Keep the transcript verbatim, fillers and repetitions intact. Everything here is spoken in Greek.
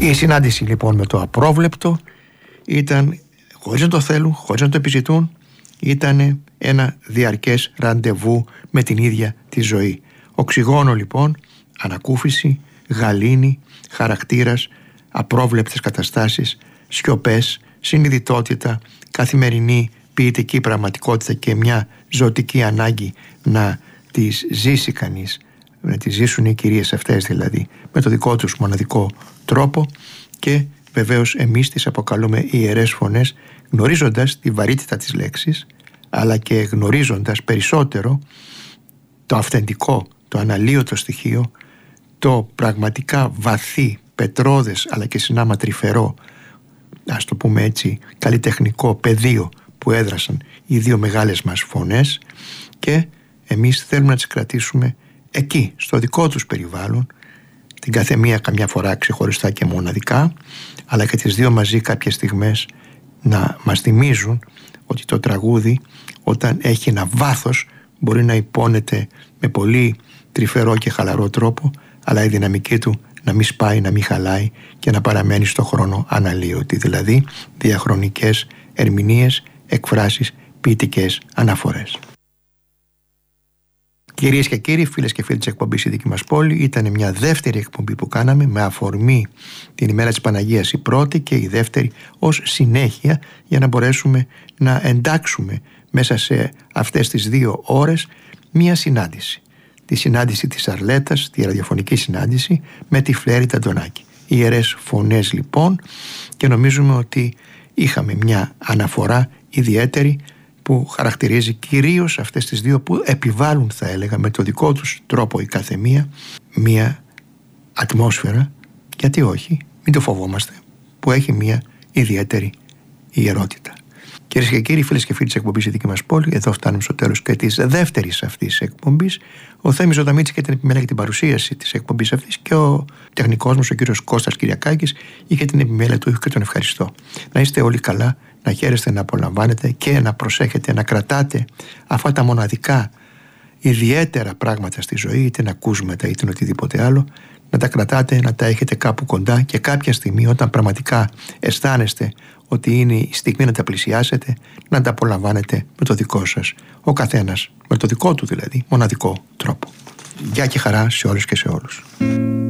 Η συνάντηση λοιπόν με το απρόβλεπτο ήταν, χωρίς να το θέλουν, χωρίς να το επιζητούν, ήταν ένα διαρκές ραντεβού με την ίδια τη ζωή. Οξυγόνο λοιπόν, ανακούφιση, γαλήνη, χαρακτήρας, απρόβλεπτες καταστάσεις, σιωπές, συνειδητότητα, καθημερινή ποιητική πραγματικότητα και μια ζωτική ανάγκη να τις ζήσει κανείς, να τις ζήσουν οι κυρίες αυτές δηλαδή με το δικό τους μοναδικό τρόπο, και βεβαίως εμείς τις αποκαλούμε ιερές φωνές, γνωρίζοντας τη βαρύτητα της λέξης, αλλά και γνωρίζοντας περισσότερο το αυθεντικό, το αναλύωτο στοιχείο, το πραγματικά βαθύ, πετρώδες αλλά και συνάμα τρυφερό, ας το πούμε έτσι, καλλιτεχνικό πεδίο που έδρασαν οι δύο μεγάλες μας φωνές, και εμείς θέλουμε να τις κρατήσουμε εκεί, στο δικό τους περιβάλλον, την καθεμία καμιά φορά ξεχωριστά και μοναδικά, αλλά και τις δύο μαζί κάποιες στιγμές να μας θυμίζουν ότι το τραγούδι, όταν έχει ένα βάθος, μπορεί να υπόνεται με πολύ τρυφερό και χαλαρό τρόπο, αλλά η δυναμική του να μην σπάει, να μην χαλάει και να παραμένει στο χρόνο αναλύωτη, δηλαδή διαχρονικές ερμηνείες, εκφράσεις, ποιητικές αναφορές. Κυρίες και κύριοι, φίλες και φίλοι της εκπομπής «Η δική μας πόλη», ήταν μια δεύτερη εκπομπή που κάναμε με αφορμή την ημέρα της Παναγίας, η πρώτη, και η δεύτερη ως συνέχεια, για να μπορέσουμε να εντάξουμε μέσα σε αυτές τις δύο ώρες μια συνάντηση. Τη συνάντηση της Αρλέτας, τη ραδιοφωνική συνάντηση με τη Φλέρη Ταντονάκη. Ιερές φωνές λοιπόν, και νομίζουμε ότι είχαμε μια αναφορά ιδιαίτερη που χαρακτηρίζει κυρίως αυτές τις δύο που επιβάλλουν, θα έλεγα, με το δικό τους τρόπο η καθεμία, μια ατμόσφαιρα, γιατί όχι, μην το φοβόμαστε, που έχει μια ιδιαίτερη ιερότητα. Κυρίες και κύριοι, φίλες και φίλοι της εκπομπής «Η δική μας πόλη», εδώ φτάνουμε στο τέλος και της δεύτερης αυτής εκπομπής. Ο Θέμης Ζωνταμίτσης είχε την επιμέλεια για την παρουσίαση της εκπομπής αυτής, και ο τεχνικός μας, ο κύριος Κώστας Κυριακάκης, είχε την επιμέλεια του ήχου, και τον ευχαριστώ. Να είστε όλοι καλά, να χαίρεστε, να απολαμβάνετε και να προσέχετε, να κρατάτε αυτά τα μοναδικά ιδιαίτερα πράγματα στη ζωή, είτε είναι ακούσματα είτε είναι οτιδήποτε άλλο, να τα κρατάτε, να τα έχετε κάπου κοντά, και κάποια στιγμή, όταν πραγματικά αισθάνεστε ότι είναι η στιγμή να τα πλησιάσετε, να τα απολαμβάνετε με το δικό σας, ο καθένας με το δικό του δηλαδή μοναδικό τρόπο. Γεια και χαρά σε όλους και σε όλους.